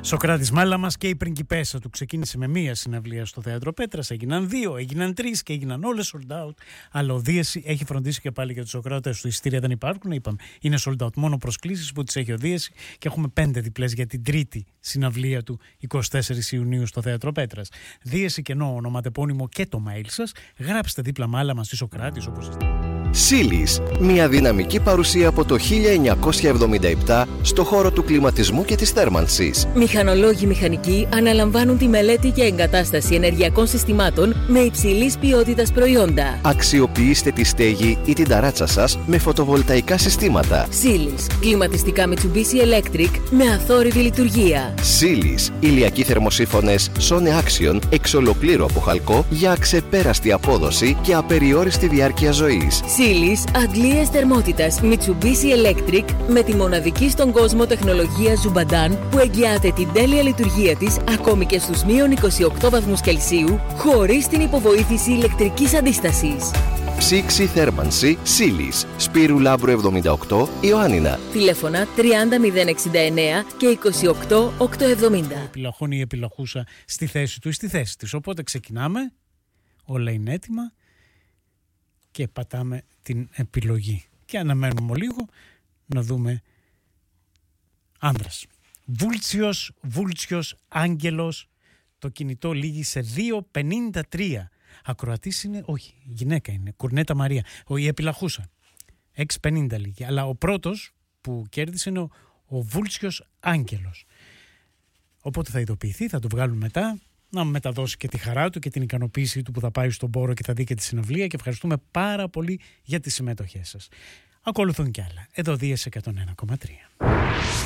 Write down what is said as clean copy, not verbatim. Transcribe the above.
Σοκράτης Μάλαμας και η πριγκιπέσα του. Ξεκίνησε με μία συναυλία στο Θέατρο Πέτρας, έγιναν 2, έγιναν 3 και έγιναν όλες sold out. Αλλά ο Δίεση έχει φροντίσει και πάλι για τους Σοκράτες του. Εισιτήρια δεν υπάρχουν, είπαμε. Είναι sold out. Μόνο προσκλήσεις που τις έχει ο Δίεση και έχουμε 5 διπλές για την τρίτη συναυλία του 24 Ιουνίου στο Θέατρο Πέτρας. Δίεση και ενώ ονοματεπώνυμο και το mail σας, γράψτε δίπλα Μάλαμα στη Σοκράτης όπως είστε. Σίλις, μια δυναμική παρουσία από το 1977 στο χώρο του κλιματισμού και της θέρμανσης. Μηχανολόγοι μηχανικοί αναλαμβάνουν τη μελέτη και εγκατάσταση ενεργειακών συστημάτων με υψηλής ποιότητας προϊόντα. Αξιοποιήστε τη στέγη ή την ταράτσα σας με φωτοβολταϊκά συστήματα. Σίλις, κλιματιστικά Mitsubishi Electric με αθόρυβη λειτουργία. Σίλις, ηλιακοί θερμοσύφωνες Sone Action εξ ολοκλήρου από χαλκό για αξεπέραστη απόδοση και απεριόριστη διάρκεια ζωής. Σίλις, αντλίες θερμότητας Mitsubishi Electric με τη μοναδική στον κόσμο τεχνολογία Zubadan που εγγυάται την τέλεια λειτουργία της ακόμη και στους μείον 28 βαθμούς Κελσίου χωρίς την υποβοήθηση ηλεκτρικής αντίστασης. Ψήξη θέρμανση Σίλις, Σπύρου Λαύρου 78, Ιωάννινα. Τηλέφωνα 30069 και 28870. Επιλαχώνει η επιλαχούσα στη θέση του ή στη θέση της. Οπότε ξεκινάμε, όλα είναι έτοιμα και πατάμε την επιλογή. Και αναμένουμε λίγο να δούμε άνδρας. Βούλτσιος, Άγγελος, το κινητό λήγει σε 2.53. Ακροατής είναι, όχι, γυναίκα είναι, Κουρνέτα Μαρία, η επιλαχούσα. 6.50 λήγει. Αλλά ο πρώτος που κέρδισε είναι ο Βούλτσιος Άγγελος. Οπότε θα ειδοποιηθεί, θα το βγάλουν μετά, να μεταδώσει και τη χαρά του και την ικανοποίησή του που θα πάει στον πόρο και θα δει και τη συναυλία και ευχαριστούμε πάρα πολύ για τις συμμετοχές σας. Ακολουθούν κι άλλα. Εδώ Δίες 101,3.